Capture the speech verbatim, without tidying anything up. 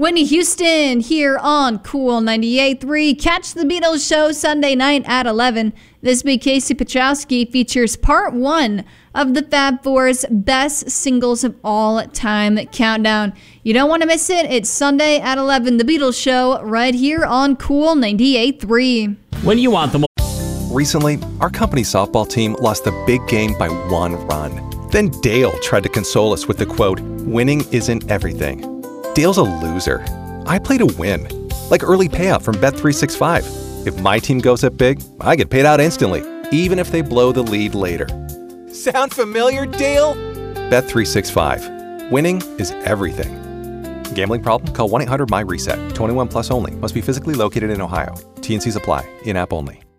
Whitney Houston here on Cool ninety-eight point three. Catch the Beatles show Sunday night at eleven. This week, Casey Petrowski features part one of the Fab Four's best singles of all time countdown. You don't want to miss it. It's Sunday at eleven, the Beatles show, right here on Cool ninety-eight point three. When you want them. Recently, our company softball team lost the big game by one run. Then Dale tried to console us with the quote, "Winning isn't everything." Dale's a loser. I play to win. Like early payout from Bet three sixty-five. If my team goes up big, I get paid out instantly, even if they blow the lead later. Sound familiar, Dale? Bet three sixty-five. Winning is everything. Gambling problem? Call one eight hundred M Y RESET. twenty-one plus only. Must be physically located in Ohio. T N Cs apply. In-app only.